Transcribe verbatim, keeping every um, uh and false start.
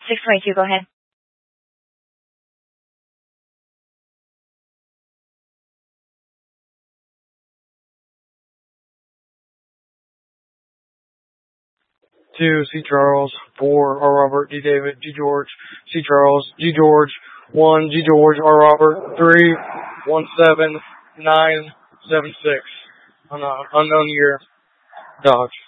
six twenty-two, go ahead. Two, C. Charles. Four, R. Robert, D. David, G. George, C. Charles, G. George. One, G. George, R. Robert. Three, one, seven, nine, seven, six. Unknown, unknown year. Dodge.